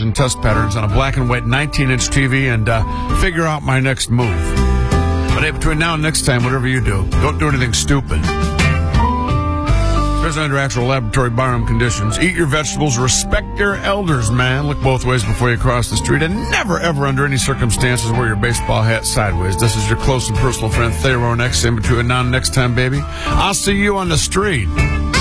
and test patterns on a black and white 19-inch TV and figure out my next move. But hey, between now and next time, whatever you do, don't do anything stupid. Especially under actual laboratory barroom conditions. Eat your vegetables, respect your elders, man. Look both ways before you cross the street, and never, ever, under any circumstances, wear your baseball hat sideways. This is your close and personal friend, Theron X, in between now and next time, baby. I'll see you on the street.